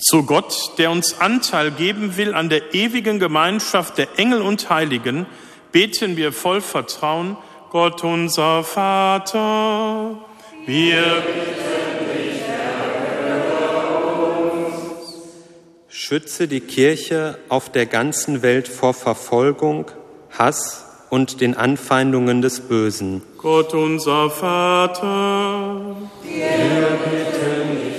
Zu Gott, der uns Anteil geben will an der ewigen Gemeinschaft der Engel und Heiligen, beten wir voll Vertrauen: Gott unser Vater, wir bitten dich, erhöre uns. Schütze die Kirche auf der ganzen Welt vor Verfolgung, Hass und den Anfeindungen des Bösen. Gott unser Vater, wir bitten dich,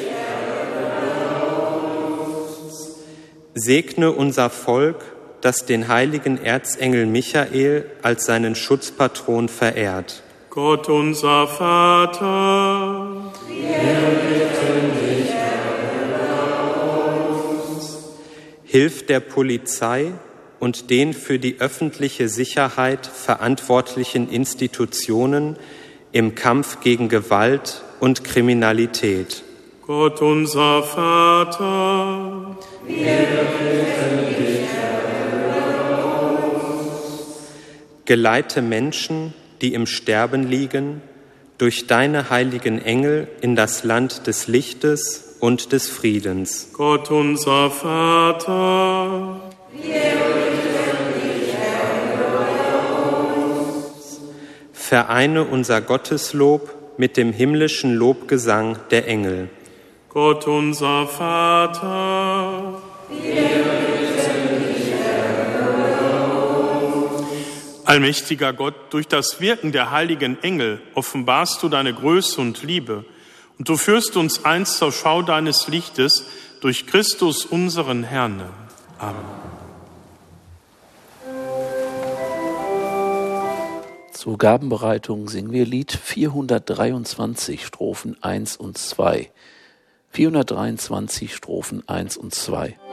segne unser Volk, das den heiligen Erzengel Michael als seinen Schutzpatron verehrt. Gott unser Vater, wir bitten dich, erhöre uns. Hilf der Polizei und den für die öffentliche Sicherheit verantwortlichen Institutionen im Kampf gegen Gewalt und Kriminalität. Gott unser Vater, wir bitten dich, erhöre uns. Geleite Menschen, die im Sterben liegen, durch deine heiligen Engel in das Land des Lichtes und des Friedens. Gott unser Vater, wir bitten dich, erhöre uns. Vereine unser Gotteslob mit dem himmlischen Lobgesang der Engel. Gott unser Vater, wir bitten dich, erhöre uns. Allmächtiger Gott, durch das Wirken der heiligen Engel offenbarst du deine Größe und Liebe, und du führst uns einst zur Schau deines Lichtes durch Christus unseren Herrn. Amen. Zur Gabenbereitung singen wir Lied 423, Strophen 1 und 2. 423 Strophen 1 und 2.